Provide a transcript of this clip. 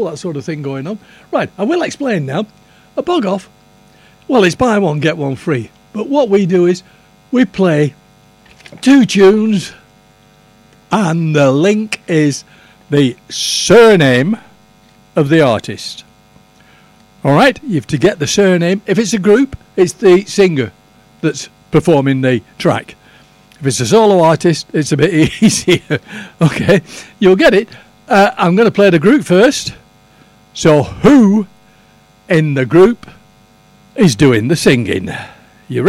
all that sort of thing going on. Right, I will explain now. A bog off, well, it's buy one, get one free. But what we do is we play 2 tunes, and the link is the surname of the artist. All right, you have to get the surname. If it's a group, it's the singer that's performing the track. If it's a solo artist, it's a bit easier. Okay, you'll get it. I'm going to play the group first. So who in the group is doing the singing?